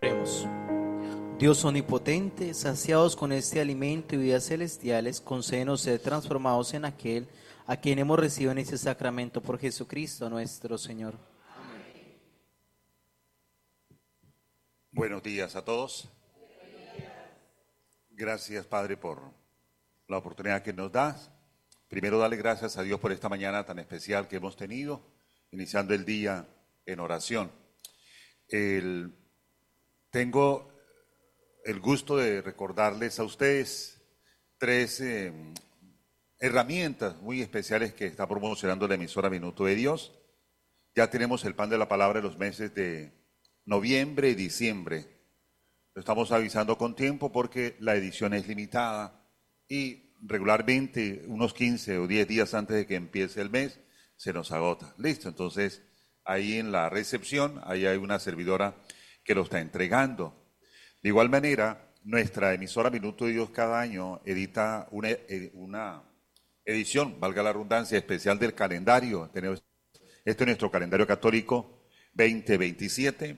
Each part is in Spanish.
Oremos. Dios omnipotente, saciados con este alimento y vidas celestiales, concédenos ser transformados en aquel a quien hemos recibido en este sacramento por Jesucristo nuestro Señor. Amén. Buenos días a todos. Gracias, Padre, por la oportunidad que nos das. Primero, darle gracias a Dios por esta mañana tan especial que hemos tenido, iniciando el día en oración. Tengo el gusto de recordarles a ustedes tres herramientas muy especiales que está promocionando la emisora Minuto de Dios. Ya tenemos el pan de la palabra de los meses de noviembre y diciembre. Lo estamos avisando con tiempo porque la edición es limitada y regularmente unos 15 o 10 días antes de que empiece el mes se nos agota. Listo, entonces ahí en la recepción, ahí hay una servidora que lo está entregando. De igual manera, nuestra emisora Minuto de Dios cada año edita una edición, valga la redundancia, especial del calendario. Este es nuestro calendario católico 2027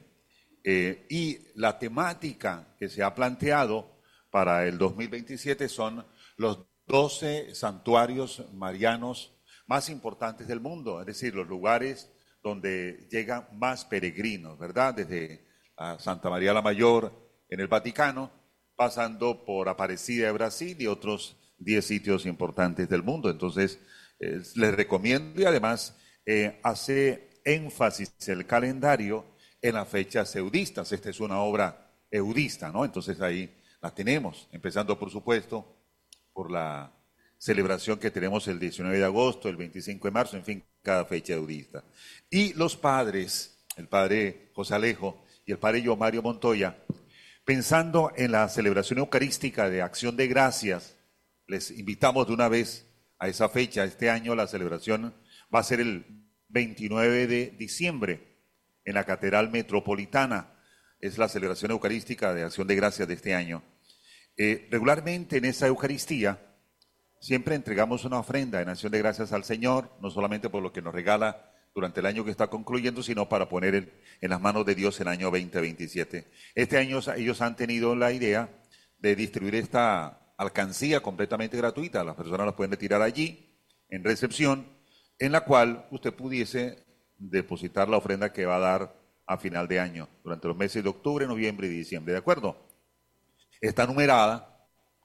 y la temática que se ha planteado para el 2027 son los 12 santuarios marianos más importantes del mundo, es decir, los lugares donde llegan más peregrinos, ¿verdad? Desde Santa María la Mayor en el Vaticano, pasando por Aparecida de Brasil y otros 10 sitios importantes del mundo. Entonces, les recomiendo y además hace énfasis el calendario en las fechas eudistas. Esta es una obra eudista, ¿no? Entonces ahí la tenemos, empezando por supuesto por la celebración que tenemos el 19 de agosto, el 25 de marzo, en fin, cada fecha eudista. Y los padres, el padre José Alejo y el padre yo Mario Montoya, pensando en la celebración eucarística de Acción de Gracias, les invitamos de una vez a esa fecha. Este año la celebración va a ser el 29 de diciembre en la Catedral Metropolitana. Es la celebración eucarística de Acción de Gracias de este año. Regularmente en esa Eucaristía siempre entregamos una ofrenda en acción de gracias al Señor, no solamente por lo que nos regala durante el año que está concluyendo, sino para poner en las manos de Dios el año 2027. Este año ellos han tenido la idea de distribuir esta alcancía completamente gratuita. Las personas la pueden retirar allí, en recepción, en la cual usted pudiese depositar la ofrenda que va a dar a final de año, durante los meses de octubre, noviembre y diciembre, ¿de acuerdo? Está numerada,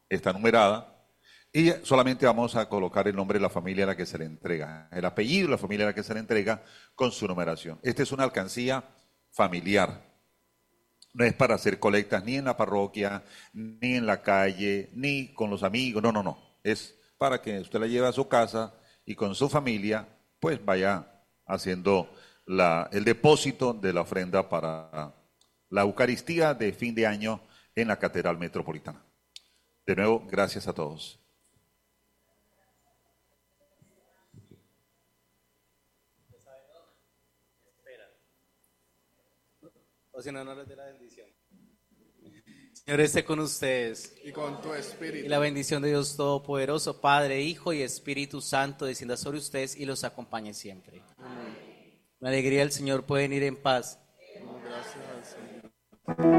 y solamente vamos a colocar el nombre de la familia a la que se le entrega, el apellido de la familia a la que se le entrega con su numeración. Esta es una alcancía familiar. No es para hacer colectas ni en la parroquia, ni en la calle, ni con los amigos. No. Es para que usted la lleve a su casa y con su familia pues vaya haciendo el depósito de la ofrenda para la Eucaristía de fin de año en la Catedral Metropolitana. De nuevo, gracias a todos. O si no, no les dé la bendición. Señor, esté con ustedes. Y con tu espíritu. Y la bendición de Dios Todopoderoso, Padre, Hijo y Espíritu Santo, descienda sobre ustedes y los acompañe siempre. Amén. La alegría del Señor, pueden ir en paz. Gracias al Señor.